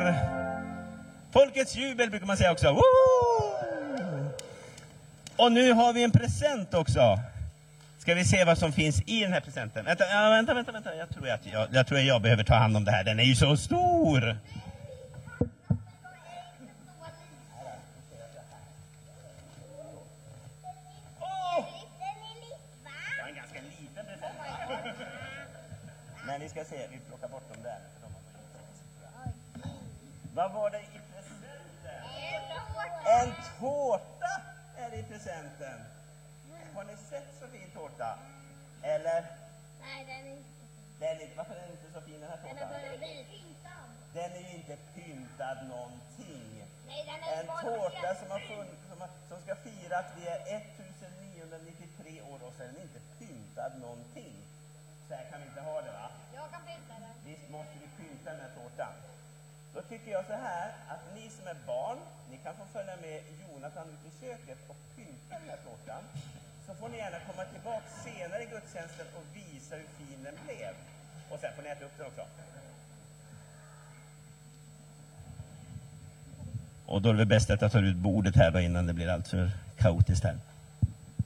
för folkets jubel brukar man säga också. Woo! Och nu har vi en present också. Ska vi se vad som finns i den här presenten? Vänta. Jag tror att jag behöver ta hand om det här. Den är ju så stor. En ganska liten present. Men vi ska se, vi plockar bort dem där. Vad var det i presenten? En tårta är det i presenten. Har ni sett så fin tårta? Eller? Nej, den är inte. Varför är den inte så fin den här tårtan? Den är ju inte pyntad någonting. En tårta som ska fira att vi är 1993 år och så är den inte pyntad någonting. Så här kan vi inte ha det, va? Jag kan pynta den. Visst måste vi pynta den här tårtan. Då tycker jag så här att ni som är barn, ni kan få följa med Jonathan ut i köket och pynta den här tårtan. Så får ni gärna komma tillbaka senare i gudstjänsten och visa hur fin den blev. Och sen får ni äta upp den också. Och då är det bäst att jag tar ut bordet här då innan det blir allt för kaotiskt här.